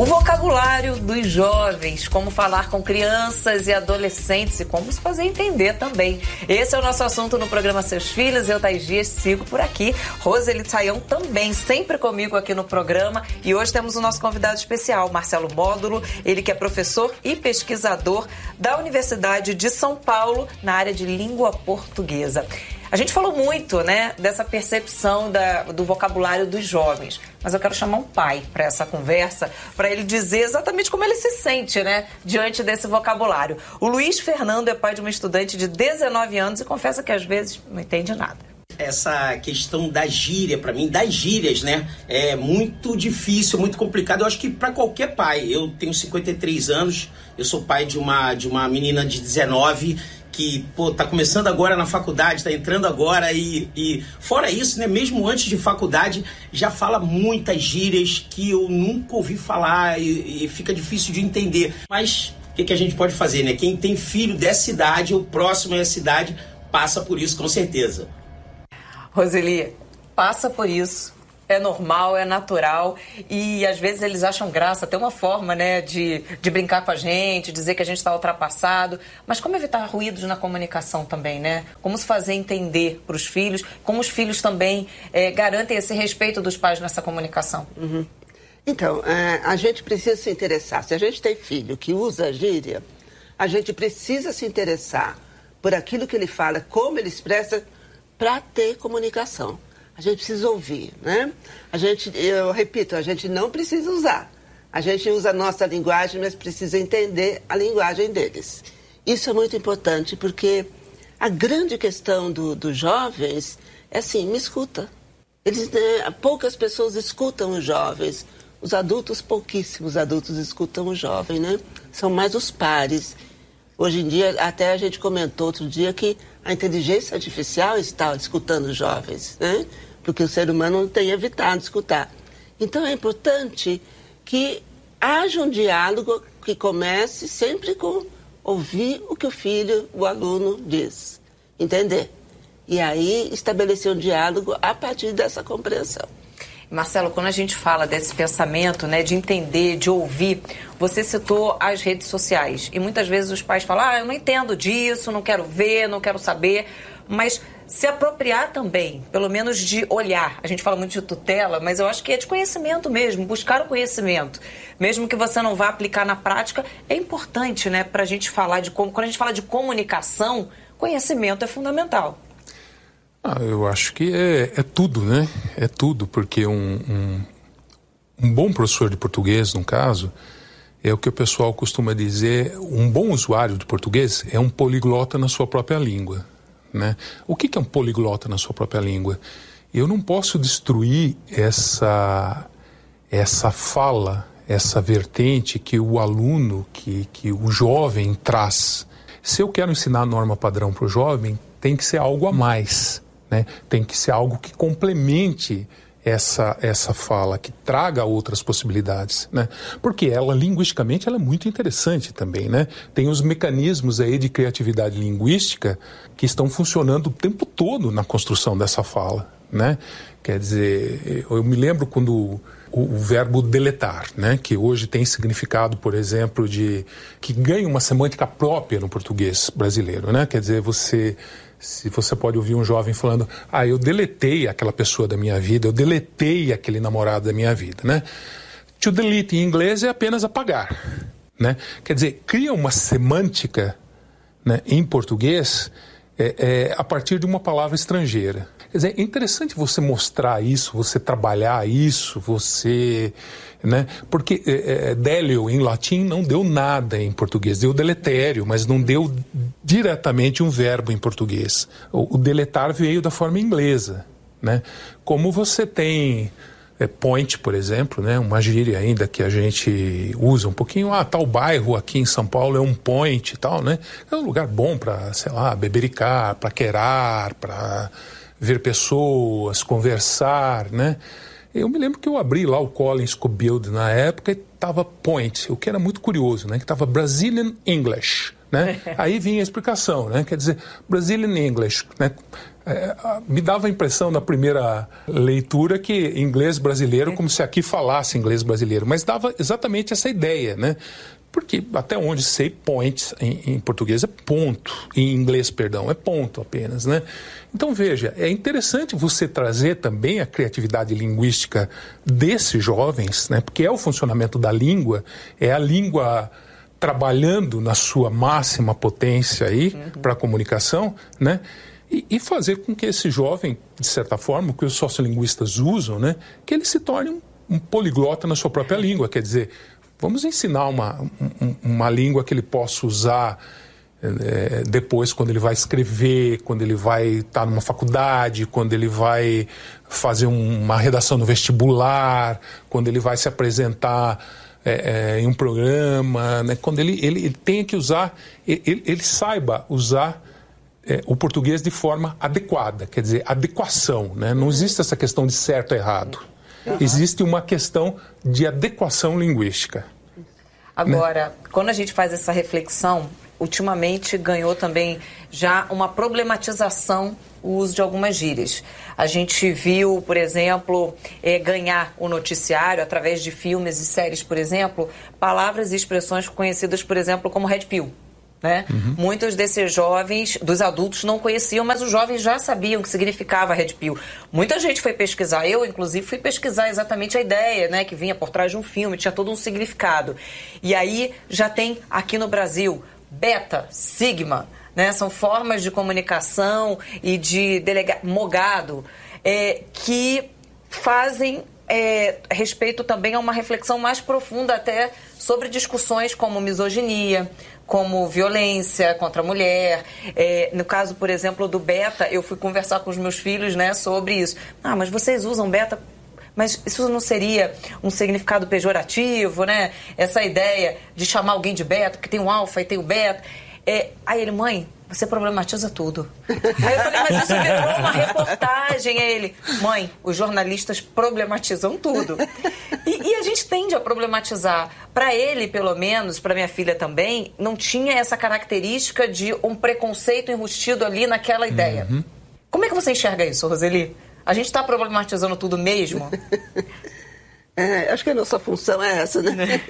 O vocabulário dos jovens, como falar com crianças e adolescentes e como se fazer entender também. Esse é o nosso assunto no programa Seus Filhos. Eu, Thaís Dias, sigo por aqui. Roseli Saião também, sempre comigo aqui no programa. E hoje temos o nosso convidado especial, Marcelo Módulo. Ele que é professor e pesquisador da Universidade de São Paulo na área de língua portuguesa. A gente falou muito, né, dessa percepção do vocabulário dos jovens, mas eu quero chamar um pai para essa conversa, para ele dizer exatamente como ele se sente, né, diante desse vocabulário. O Luiz Fernando é pai de uma estudante de 19 anos e confessa que às vezes não entende nada. Essa questão da gíria, para mim, das gírias, né, é muito difícil, muito complicado. Eu acho que para qualquer pai. Eu tenho 53 anos, eu sou pai de uma menina de 19 que, tá começando agora na faculdade, tá entrando agora e fora isso, né, mesmo antes de faculdade, já fala muitas gírias que eu nunca ouvi falar e fica difícil de entender. Mas o que a gente pode fazer, né? Quem tem filho dessa idade ou próximo a essa idade passa por isso, com certeza. Roseli, passa por isso. É normal, é natural e às vezes eles acham graça, até uma forma, né, de brincar com a gente, dizer que a gente está ultrapassado. Mas como evitar ruídos na comunicação também, né? Como se fazer entender para os filhos, como os filhos também garantem esse respeito dos pais nessa comunicação. Uhum. Então, a gente precisa se interessar. Se a gente tem filho que usa gíria, a gente precisa se interessar por aquilo que ele fala, como ele expressa, para ter comunicação. A gente precisa ouvir, né? Eu repito, a gente não precisa usar. A gente usa a nossa linguagem, mas precisa entender a linguagem deles. Isso é muito importante, porque a grande questão dos jovens é assim, me escuta. Poucas pessoas escutam os jovens. Os adultos, pouquíssimos adultos escutam o jovem, né? São mais os pares. Hoje em dia, até a gente comentou outro dia que a inteligência artificial está escutando os jovens, né? Porque o ser humano não tem evitado escutar. Então é importante que haja um diálogo que comece sempre com ouvir o que o filho, o aluno diz, entender. E aí estabelecer um diálogo a partir dessa compreensão. Marcelo, quando a gente fala desse pensamento, né, de entender, de ouvir, você citou as redes sociais. E muitas vezes os pais falam, eu não entendo disso, não quero ver, não quero saber. Mas se apropriar também, pelo menos de olhar. A gente fala muito de tutela, mas eu acho que é de conhecimento mesmo, buscar o conhecimento. Mesmo que você não vá aplicar na prática, é importante, né, pra gente falar quando a gente fala de comunicação, conhecimento é fundamental. Eu acho que é tudo, né? É tudo, porque um bom professor de português, no caso, é o que o pessoal costuma dizer, um bom usuário de português é um poliglota na sua própria língua, né? O que é um poliglota na sua própria língua? Eu não posso destruir essa fala, essa vertente que o aluno, que o jovem traz. Se eu quero ensinar a norma padrão para o jovem, tem que ser algo a mais. Né? Tem que ser algo que complemente essa fala, que traga outras possibilidades, né? Porque linguisticamente, ela é muito interessante também, né? Tem os mecanismos aí de criatividade linguística que estão funcionando o tempo todo na construção dessa fala, né? Quer dizer, eu me lembro quando o verbo deletar, né? Que hoje tem significado, por exemplo, que ganha uma semântica própria no português brasileiro, né? Quer dizer, se você pode ouvir um jovem falando, eu deletei aquela pessoa da minha vida, eu deletei aquele namorado da minha vida, né? To delete em inglês é apenas apagar, né? Quer dizer, cria uma semântica, né, em português a partir de uma palavra estrangeira. Quer dizer, é interessante você mostrar isso, você trabalhar isso, né? Porque delio em latim não deu nada em português, deu deletério, mas não deu diretamente um verbo em português. O deletar veio da forma inglesa, né? Como você tem point, por exemplo, né? Uma gíria ainda que a gente usa um pouquinho, tal bairro aqui em São Paulo é um point e tal, né? É um lugar bom para, sei lá, bebericar, para querar, para ver pessoas, conversar, né? Eu me lembro que eu abri lá o Collins Cobuild na época e estava point, o que era muito curioso, né? Que estava Brazilian English, né? Aí vinha a explicação, né? Quer dizer, Brazilian English, né? Me dava a impressão na primeira leitura que inglês brasileiro, como se aqui falasse inglês brasileiro, mas dava exatamente essa ideia, né? Porque até onde sei, point em português é ponto, em inglês, perdão, é ponto apenas, né? Então veja, é interessante você trazer também a criatividade linguística desses jovens, né? Porque é o funcionamento da língua, é a língua trabalhando na sua máxima potência aí para a comunicação, né? E fazer com que esse jovem, de certa forma, que os sociolinguistas usam, né? Que ele se torne um poliglota na sua própria língua, quer dizer, vamos ensinar uma língua que ele possa usar depois quando ele vai escrever, quando ele vai estar numa faculdade, quando ele vai fazer uma redação no vestibular, quando ele vai se apresentar em um programa, né? Quando ele tenha que usar, ele saiba usar o português de forma adequada, quer dizer, adequação, né? Não existe essa questão de certo ou errado. Existe uma questão de adequação linguística. Agora, né? Quando a gente faz essa reflexão, ultimamente ganhou também já uma problematização o uso de algumas gírias. A gente viu, por exemplo, ganhar o noticiário através de filmes e séries, por exemplo, palavras e expressões conhecidas, por exemplo, como red pill. Né? Muitos desses jovens, dos adultos, não conheciam, mas os jovens já sabiam o que significava red pill. Muita gente foi pesquisar, eu inclusive fui pesquisar exatamente a ideia, né, que vinha por trás de um filme, tinha todo um significado. E aí já tem aqui no Brasil beta, sigma, né, são formas de comunicação e de mogado que fazem respeito também a uma reflexão mais profunda até sobre discussões como misoginia, como violência contra a mulher. No caso, por exemplo, do beta, eu fui conversar com os meus filhos, né, sobre isso. Ah, mas vocês usam beta, mas isso não seria um significado pejorativo, né? Essa ideia de chamar alguém de beta, porque tem o alfa e tem o beta. Aí ele, mãe, você problematiza tudo. Aí eu falei, mas isso virou uma reportagem. Aí ele, mãe, os jornalistas problematizam tudo. E a gente tende a problematizar. Para ele, pelo menos, para minha filha também, não tinha essa característica de um preconceito enrustido ali naquela ideia. Como é que você enxerga isso, Roseli? A gente está problematizando tudo mesmo? Acho que a nossa função é essa, né?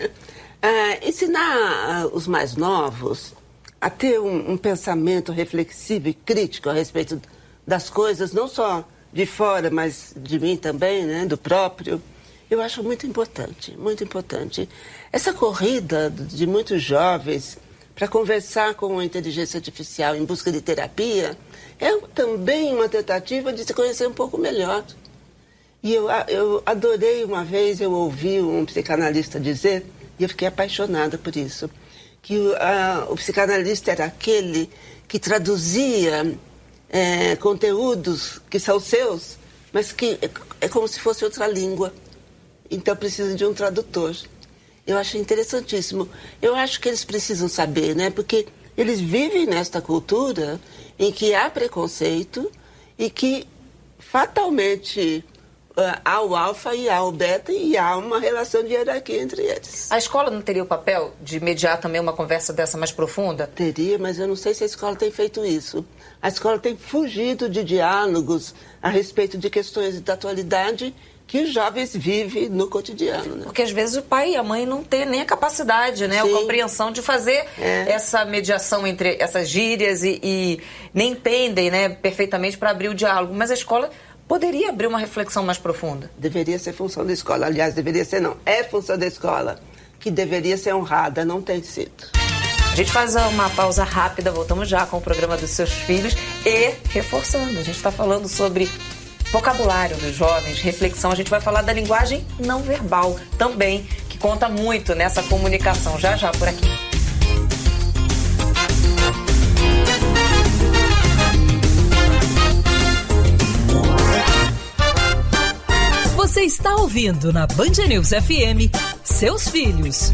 Ensinar os mais novos a ter um pensamento reflexivo e crítico a respeito das coisas, não só de fora, mas de mim também, né, do próprio, eu acho muito importante, muito importante. Essa corrida de muitos jovens para conversar com a inteligência artificial em busca de terapia é também uma tentativa de se conhecer um pouco melhor. E eu adorei uma vez, eu ouvi um psicanalista dizer, e eu fiquei apaixonada por isso, que o psicanalista era aquele que traduzia conteúdos que são seus, mas que é como se fosse outra língua. Então precisa de um tradutor. Eu acho interessantíssimo. Eu acho que eles precisam saber, né? Porque eles vivem nesta cultura em que há preconceito e que fatalmente há o alfa e há o beta e há uma relação de hierarquia entre eles. A escola não teria o papel de mediar também uma conversa dessa mais profunda? Teria, mas eu não sei se a escola tem feito isso. A escola tem fugido de diálogos a respeito de questões da atualidade que os jovens vivem no cotidiano. Né? Porque às vezes o pai e a mãe não têm nem a capacidade, né, a compreensão de fazer essa mediação entre essas gírias e nem entendem, né, perfeitamente para abrir o diálogo. Mas a escola poderia abrir uma reflexão mais profunda. Deveria ser função da escola. Aliás, deveria ser não. É função da escola, que deveria ser honrada, não tem sido. A gente faz uma pausa rápida, voltamos já com o programa dos seus filhos e reforçando. A gente está falando sobre vocabulário dos jovens, reflexão. A gente vai falar da linguagem não verbal também, que conta muito nessa comunicação. Já já por aqui. Você está ouvindo na Band News FM, Seus Filhos.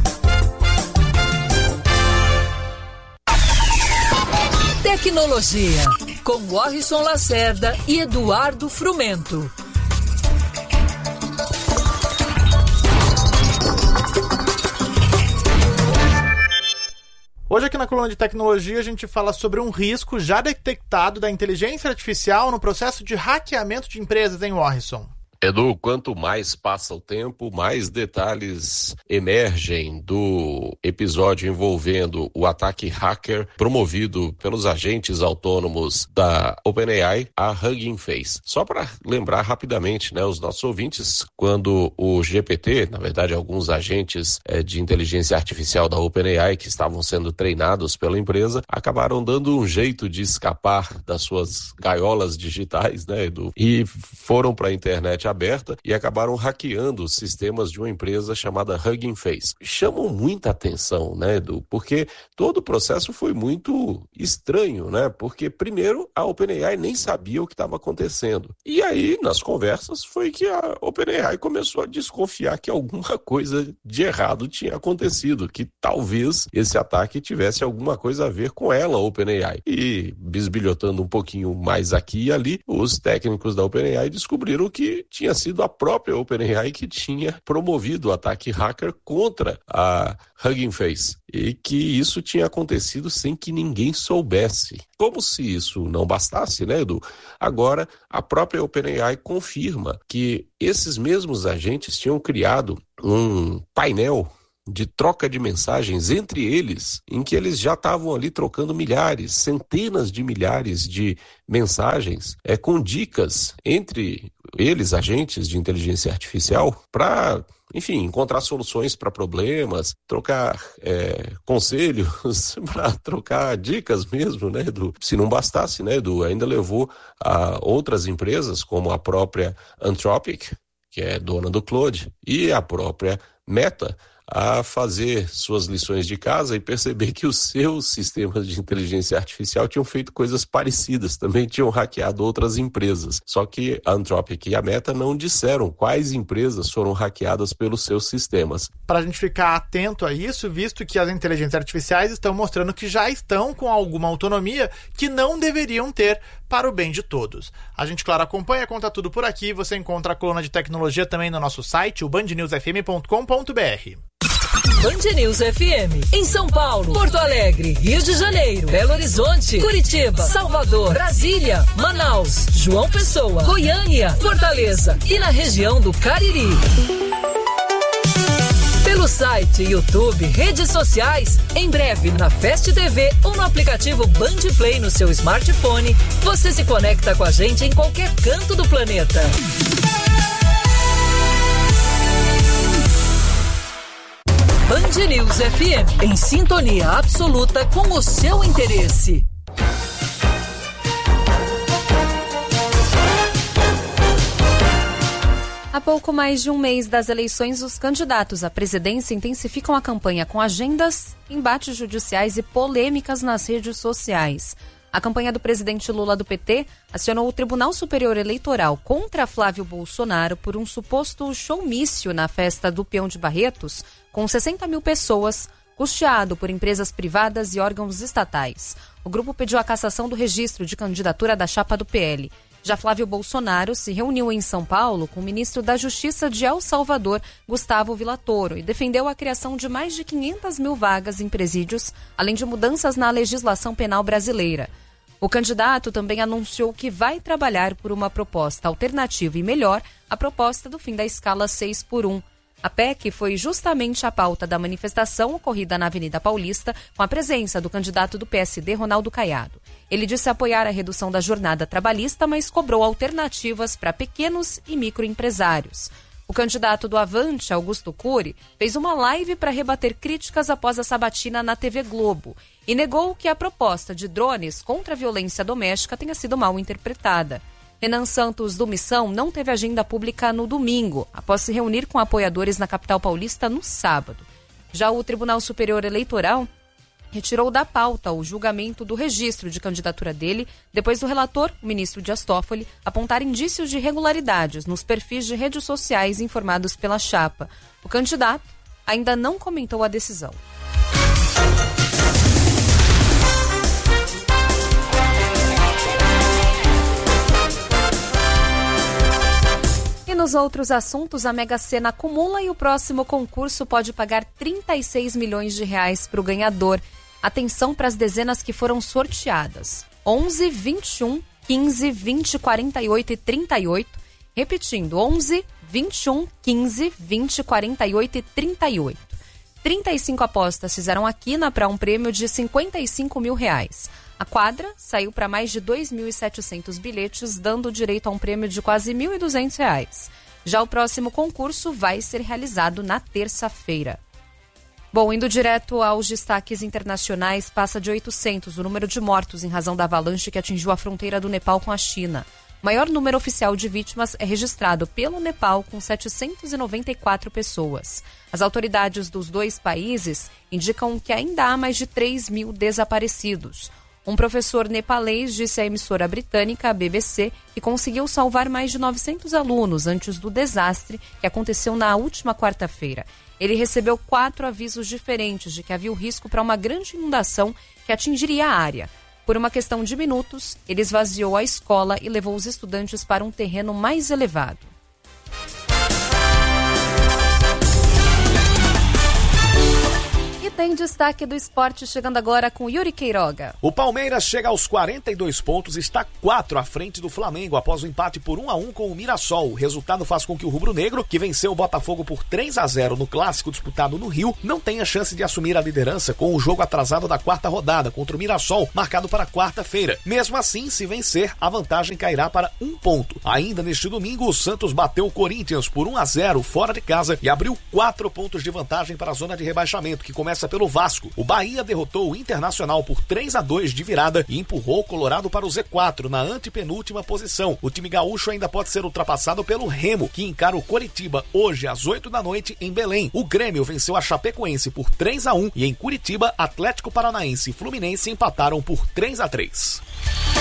Tecnologia, com Warrison Lacerda e Eduardo Frumento. Hoje aqui na coluna de tecnologia a gente fala sobre um risco já detectado da inteligência artificial no processo de hackeamento de empresas, hein, Warrison? Edu, quanto mais passa o tempo, mais detalhes emergem do episódio envolvendo o ataque hacker promovido pelos agentes autônomos da OpenAI, a Hugging Face. Só para lembrar rapidamente, né, os nossos ouvintes, quando o GPT, na verdade alguns agentes de inteligência artificial da OpenAI que estavam sendo treinados pela empresa, acabaram dando um jeito de escapar das suas gaiolas digitais, né, Edu, e foram para a internet aberta e acabaram hackeando os sistemas de uma empresa chamada Hugging Face. Chamam muita atenção, né, Edu? Porque todo o processo foi muito estranho, né? Porque, primeiro, a OpenAI nem sabia o que estava acontecendo. E aí, nas conversas, foi que a OpenAI começou a desconfiar que alguma coisa de errado tinha acontecido, que talvez esse ataque tivesse alguma coisa a ver com ela, OpenAI. E, bisbilhotando um pouquinho mais aqui e ali, os técnicos da OpenAI descobriram que tinha sido a própria OpenAI que tinha promovido o ataque hacker contra a Hugging Face e que isso tinha acontecido sem que ninguém soubesse. Como se isso não bastasse, né, Edu? Agora, a própria OpenAI confirma que esses mesmos agentes tinham criado um painel de troca de mensagens entre eles, em que eles já estavam ali trocando milhares, centenas de milhares de mensagens, com dicas entre eles, agentes de inteligência artificial, para, enfim, encontrar soluções para problemas, trocar conselhos, para trocar dicas mesmo, né, Edu? Se não bastasse, né, Edu, ainda levou a outras empresas, como a própria Anthropic, que é dona do Claude, e a própria Meta, a fazer suas lições de casa e perceber que os seus sistemas de inteligência artificial tinham feito coisas parecidas, também tinham hackeado outras empresas. Só que a Anthropic e a Meta não disseram quais empresas foram hackeadas pelos seus sistemas. Para a gente ficar atento a isso, visto que as inteligências artificiais estão mostrando que já estão com alguma autonomia que não deveriam ter para o bem de todos. A gente, claro, acompanha, conta tudo por aqui. Você encontra a coluna de tecnologia também no nosso site, o bandnewsfm.com.br. Band News FM, em São Paulo, Porto Alegre, Rio de Janeiro, Belo Horizonte, Curitiba, Salvador, Brasília, Manaus, João Pessoa, Goiânia, Fortaleza e na região do Cariri. Pelo site, YouTube, redes sociais, em breve na Fast TV ou no aplicativo Band Play no seu smartphone, você se conecta com a gente em qualquer canto do planeta. Band News FM, em sintonia absoluta com o seu interesse. Há pouco mais de um mês das eleições, os candidatos à presidência intensificam a campanha com agendas, embates judiciais e polêmicas nas redes sociais. A campanha do presidente Lula do PT acionou o Tribunal Superior Eleitoral contra Flávio Bolsonaro por um suposto showmício na festa do Peão de Barretos, com 60 mil pessoas, custeado por empresas privadas e órgãos estatais. O grupo pediu a cassação do registro de candidatura da chapa do PL. Já Flávio Bolsonaro se reuniu em São Paulo com o ministro da Justiça de El Salvador, Gustavo Villatoro, e defendeu a criação de mais de 500 mil vagas em presídios, além de mudanças na legislação penal brasileira. O candidato também anunciou que vai trabalhar por uma proposta alternativa e melhor à proposta do fim da escala 6x1. A PEC foi justamente a pauta da manifestação ocorrida na Avenida Paulista, com a presença do candidato do PSD, Ronaldo Caiado. Ele disse apoiar a redução da jornada trabalhista, mas cobrou alternativas para pequenos e microempresários. O candidato do Avante, Augusto Cury, fez uma live para rebater críticas após a sabatina na TV Globo e negou que a proposta de drones contra a violência doméstica tenha sido mal interpretada. Renan Santos, do Missão, não teve agenda pública no domingo, após se reunir com apoiadores na capital paulista no sábado. Já o Tribunal Superior Eleitoral retirou da pauta o julgamento do registro de candidatura dele, depois do relator, o ministro Dias Toffoli, apontar indícios de irregularidades nos perfis de redes sociais informados pela chapa. O candidato ainda não comentou a decisão. E nos outros assuntos, a Mega Sena acumula e o próximo concurso pode pagar R$ 36 milhões para o ganhador. Atenção para as dezenas que foram sorteadas: 11, 21, 15, 20, 48 e 38. Repetindo, 11, 21, 15, 20, 48 e 38. 35 apostas fizeram a quina para um prêmio de R$55 mil. A quadra saiu para mais de 2.700 bilhetes, dando direito a um prêmio de quase R$1.200. Já o próximo concurso vai ser realizado na terça-feira. Bom, indo direto aos destaques internacionais, passa de 800 o número de mortos em razão da avalanche que atingiu a fronteira do Nepal com a China. O maior número oficial de vítimas é registrado pelo Nepal, com 794 pessoas. As autoridades dos dois países indicam que ainda há mais de 3 mil desaparecidos. Um professor nepalês disse à emissora britânica, a BBC, que conseguiu salvar mais de 900 alunos antes do desastre que aconteceu na última quarta-feira. Ele recebeu 4 avisos diferentes de que havia o risco para uma grande inundação que atingiria a área. Por uma questão de minutos, ele esvaziou a escola e levou os estudantes para um terreno mais elevado. E tem destaque do esporte chegando agora com Yuri Queiroga. O Palmeiras chega aos 42 pontos e está 4 à frente do Flamengo após o empate por 1-1 com o Mirassol. O resultado faz com que o rubro-negro, que venceu o Botafogo por 3-0 no clássico disputado no Rio, não tenha chance de assumir a liderança com o jogo atrasado da quarta rodada contra o Mirassol, marcado para quarta-feira. Mesmo assim, se vencer, a vantagem cairá para 1 ponto. Ainda neste domingo, o Santos bateu o Corinthians por 1-0 fora de casa e abriu 4 pontos de vantagem para a zona de rebaixamento, que começa pelo Vasco. O Bahia derrotou o Internacional por 3-2 de virada e empurrou o Colorado para o Z4 na antepenúltima posição. O time gaúcho ainda pode ser ultrapassado pelo Remo, que encara o Coritiba hoje às 8 da noite em Belém. O Grêmio venceu a Chapecoense por 3-1 e em Curitiba, Atlético Paranaense e Fluminense empataram por 3-3.